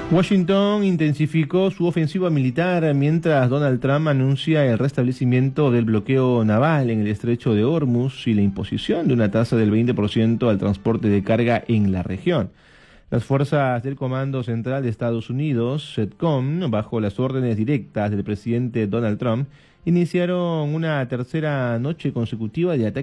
Washington intensificó su ofensiva militar mientras Donald Trump anuncia el restablecimiento del bloqueo naval en el estrecho de Hormuz y la imposición de una tasa del 20% al transporte de carga en la región. Las fuerzas del Comando Central de Estados Unidos, CENTCOM, bajo las órdenes directas del presidente Donald Trump, iniciaron una tercera noche consecutiva de ataques